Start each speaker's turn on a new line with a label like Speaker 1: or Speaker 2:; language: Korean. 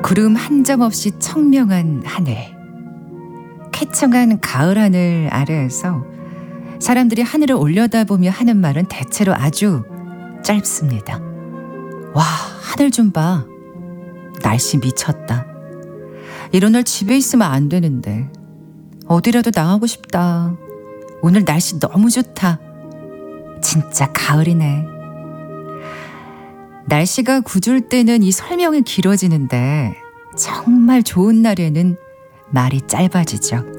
Speaker 1: 구름 한 점 없이 청명한 하늘. 쾌청한 가을 하늘 아래에서 사람들이 하늘을 올려다보며 하는 말은 대체로 아주 짧습니다. 와, 하늘 좀 봐. 날씨 미쳤다. 이런 날 집에 있으면 안 되는데. 어디라도 나가고 싶다. 오늘 날씨 너무 좋다. 진짜 가을이네. 날씨가 궂을 때는 이 설명이 길어지는데 정말 좋은 날에는 말이 짧아지죠.